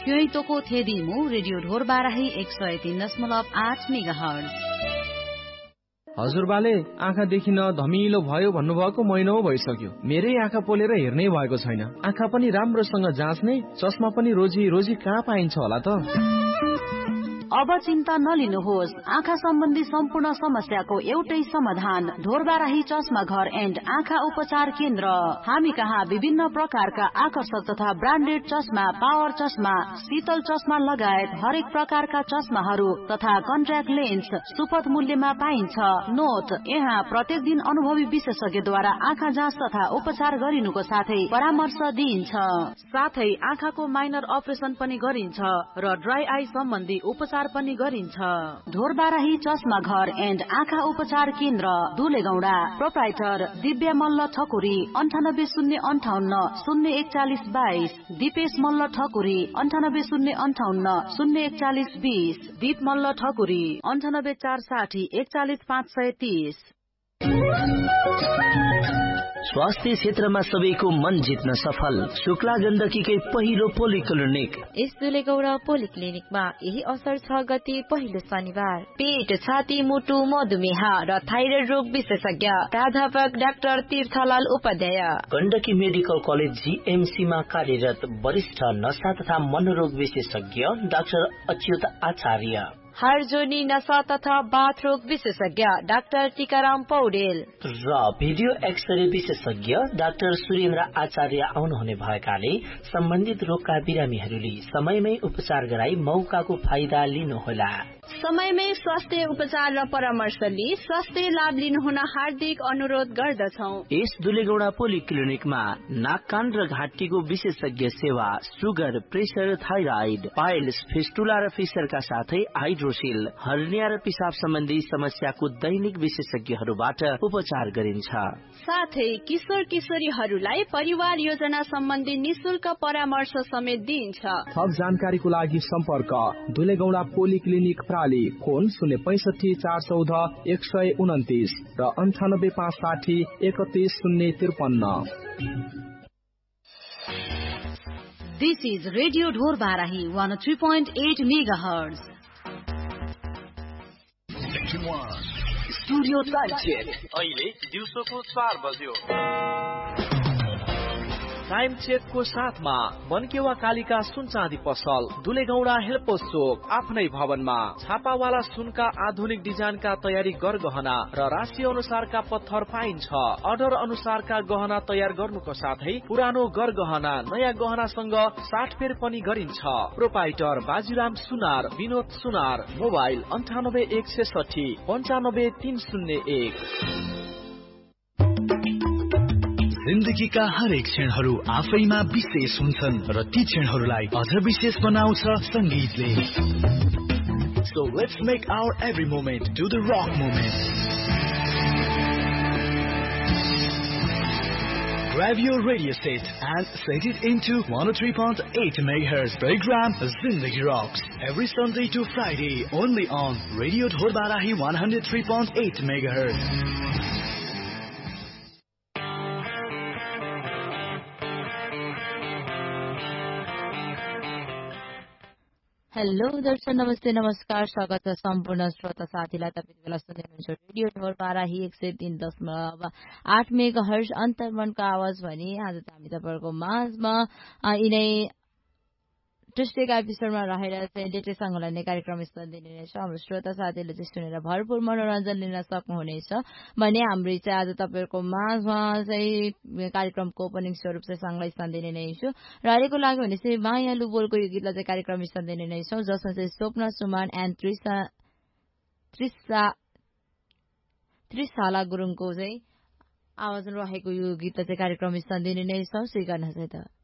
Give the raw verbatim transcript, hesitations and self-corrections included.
क्यों तोको थेदिमु रेडियो ढोरबाराही एक सय तीन दशमलव आठ मेगाहर्ज। हजुरबाले आँखा देखिन धमिलो भयो भन्नुभएको महिना भइसक्यो। मेरै आँखा पोलेर हेर्नै भएको छैन। आँखा पनि राम्रोसँग जाँच्ने चस्मा पनि रोजी रोजी कहाँ पाइन्छ होला त? अब चिन्ता नलिनुहोस्। आँखा सम्बन्धी सम्पूर्ण समस्याको एउटै समाधान ढोरबाराही चस्मा घर एन्ड आँखा उपचार केन्द्र। हामी कहाँ विभिन्न प्रकारका आकर्षक तथा ब्रान्डेड चस्मा, पावर चस्मा, शीतल चस्मा लगायत हरेक प्रकारका चस्माहरू तथा कन्ट्याक्ट लेन्स सुपथ मूल्यमा पाइन्छ। नोट, यहाँ प्रत्येक दिन अनुभवी विशेषज्ञद्वारा आँखा जाँच तथा उपचार गरिनुको साथै परामर्श दिइन्छ। साथै आँखाको माइनर अपरेसन पनि गरिन्छ र ड्राई आई सम्बन्धी उपचार पनि गरिन्छ। ढोरबाराही चस्मा घर एन्ड आँखा उपचार केन्द्र, दुलेगौडा। प्रोप्राइटर दिव्य मल्ल ठकुरी, अन्ठानब्बे शून्य अन्ठाउन्न शून्य एकचालिस बाइस। दिपेश मल्ल ठकुरी, अन्ठानब्बे शून्य अन्ठाउन्न शून्य एकचालिस बीस। दीप मल्ल ठकुरी, अन्ठानब्बे चार साठी एकचालिस पाँच सय तीस। स्वास्थ्य क्षेत्रमा सबैको मन जित्न सफल शुक्ला गण्डकीकै पहिलो पोलिक्लिनिक यस दुलेगौडा पोलिक्लिनिकमा यही असर छ गते पहिलो शनिबार पेट, छाती, मुटु, मधुमेह र थाइरोइड रोग विशेषज्ञ प्राध्यापक doctor तीर्थलाल Upadhyay. Gandaki medical college GMC मा कार्यरत वरिष्ठ नशा तथा मनोरोग विशेषज्ञ डाक्टर अच्युत आचार्य। हरजोनी नशा तथा बाथरोग विशेषज्ञ डाक्टर टीकाराम पौडेल र भिडियो एक्सरे विशेषज्ञ डाक्टर सुरेन्द्र आचार्य आउनुहुने भएकाले सम्बन्धित रोगका बिरामीहरूले समयमै उपचार गराई मौकाको फाइदा लिनुहोला। समयमै स्वास्थ्य उपचार र परामर्श लिई स्वास्थ्य लाभ लिनुहुन हार्दिक अनुरोध गर्दछौ। यस दुलेगौडा पोलिक्लिनिकमा नाक कान र घाँटीको विशेषज्ञ सेवा, sugar, pressure, thyroid, piles, fistula र फिसरका साथै हाइड्रोसिल, हर्निया र पिसाब सम्बन्धी समस्याको दैनिक विशेषज्ञहरूबाट उपचार गरिन्छ। साथै किशोर किशोरीहरूलाई परिवार योजना सम्बन्धी निशुल्क परामर्श समेत दिइन्छ। थप जानकारीको लागि सम्पर्क दुलेगौडा पोलिक्लिनिक प्राली, फोन शून्य पैसठी चार चौध एक सय उन्तिस र अन्ठानब्बे पाँच साठी एकतिस शून्य त्रिपन्न। This is radio Dhorbarahi one three point at megahertz. Studio time check अहिले दिउँसोको चार बज्यो। टाइम चेकको साथमा बनकेवा कालिका सुन चाँदी पसल, दुलेगौडा हेल्पोस चोक, आफ्नै भवनमा छापावाला सुनका आधुनिक डिजाइनका तयारी गरगहना र राशि अनुसारका पत्थर पाइन्छ। अर्डर अनुसारका गहना तयार गर्नुको साथै पुरानो गरगहना नयाँ गहनासँग साटफेर पनि गरिन्छ। प्रोपाइटर बाजीराम सुनार, विनोद सुनार। मोबाइल अन्ठानब्बे एक सैसठी पन्चानब्बे तीन शून्य एक। जिन्दगीका हरेक क्षणहरू आफैमा विशेष हुन्छन् र ती क्षणहरूलाई अझ विशेष बनाउँछ संगीतले। So let's make our every moment to the rock moment. Grab your radio set and set it into one oh three point eight megahertz program Zindagi Rocks every Sunday to Friday only on Radio Dhorabarahi one oh three point eight megahertz. Hello दर्शक, नमस्ते, नमस्कार, स्वागत छ सम्पूर्ण श्रोता साथीलाई। तपाईँ बेला सुन्दै हुनुहुन्छ रेडियो ढोरबाराही एक सय तीन दशमलव आठ मेगा हर्ज अन्तर्मनको आवाज भने आज त हामी तपाईँहरूको माझमा यिनै ट्युस्डेका एपिसोडमा रहेर चाहिँ लेटेस्ट सङ्ग लिने कार्यक्रम दिने रहेछ। हाम्रो श्रोता साथीहरूले चाहिँ सुनेर भरपूर मनोरञ्जन लिन सक्नुहुनेछ भने हाम्रो चाहिँ आज तपाईँहरूको माझमा चाहिँ कार्यक्रमको ओपनिङ स्वरूप चाहिँ सङ्गलाई स्थान दिने नै छु। र अहिलेको लागि भने चाहिँ मायालु बोलको यो गीतलाई चाहिँ कार्यक्रम स्थान दिने नै छौँ, जसमा चाहिँ स्वप्न सुमान एन्ड त्रिसा त्रिसा त्रिशाला गुरुङको चाहिँ आवाज रहेको यो गीतलाई चाहिँ कार्यक्रम स्थान दिने नै छौँ। स्वीकार्नुहोस् है त।